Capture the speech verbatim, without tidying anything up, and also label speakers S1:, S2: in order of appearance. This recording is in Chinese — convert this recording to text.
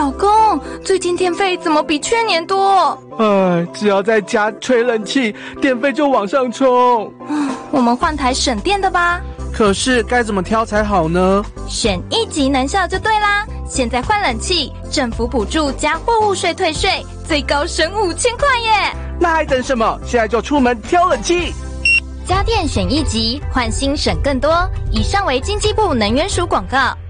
S1: 老公，最近电费怎么比去年多？
S2: 哎，只要在家吹冷气，电费就往上冲。
S1: 我们换台省电的吧。
S2: 可是该怎么挑才好呢？
S1: 选一级能效就对啦！现在换冷气，政府补助加货物税退税，最高省五千块耶！
S2: 那还等什么？现在就出门挑冷气。
S1: 家电选一级，换新省更多。以上为经济部能源署广告。